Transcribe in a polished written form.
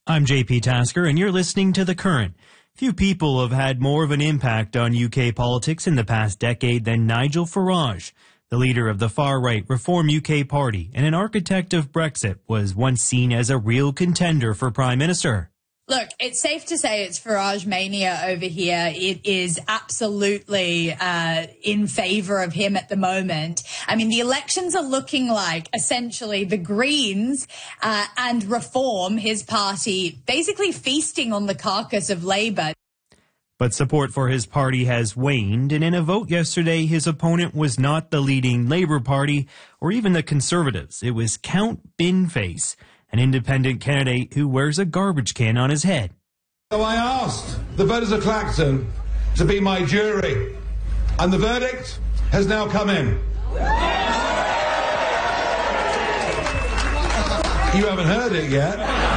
I'm JP Tasker, and you're listening to The Current. Few people have had more of an impact on UK politics in the past decade than Nigel Farage. The leader of the far-right Reform UK party and an architect of Brexit was once seen as a real contender for Prime Minister. Look, it's safe to say it's Farage mania over here. It is absolutely in favour of him at the moment. I mean, the elections are looking like, essentially, the Greens and Reform, his party, basically feasting on the carcass of Labour. But support for his party has waned, and in a vote yesterday, his opponent was not the leading Labour Party or even the Conservatives. It was Count Binface, an independent candidate who wears a garbage can on his head. So I asked the voters of Clacton to be my jury, and the verdict has now come in. You haven't heard it yet.